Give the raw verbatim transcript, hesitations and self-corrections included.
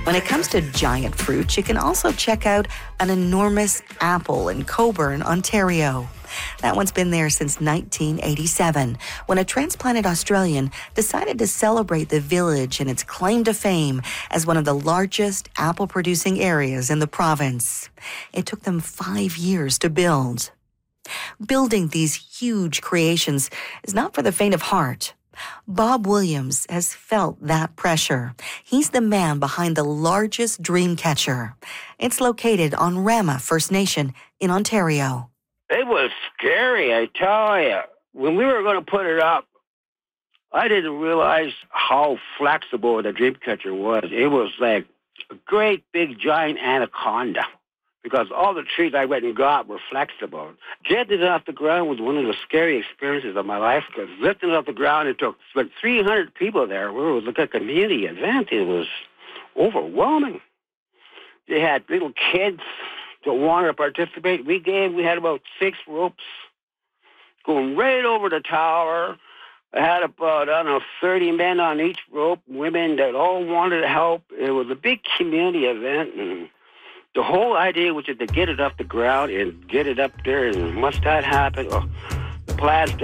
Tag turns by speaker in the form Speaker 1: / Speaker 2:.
Speaker 1: When it comes to giant fruits, you can also check out an enormous apple in Coburn, Ontario. That one's been there since nineteen eighty-seven, when a transplanted Australian decided to celebrate the village and its claim to fame as one of the largest apple-producing areas in the province. It took them five years to build. Building these huge creations is not for the faint of heart. Bob Williams has felt that pressure. He's the man behind the largest dream catcher. It's located on Rama First Nation in Ontario.
Speaker 2: It was scary, I tell you. When we were going to put it up, I didn't realize how flexible the dream catcher was. It was like a great big giant anaconda, because all the trees I went and got were flexible. Getting it off the ground was one of the scary experiences of my life, because lifting it off the ground, it took like three hundred people there. It was like a community event. It was overwhelming. They had little kids that wanted to participate. We gave, we had about six ropes going right over the tower. I had about, I don't know, thirty men on each rope, women that all wanted to help. It was a big community event, and the whole idea was just to get it off the ground and get it up there. And once that happened, oh, the plans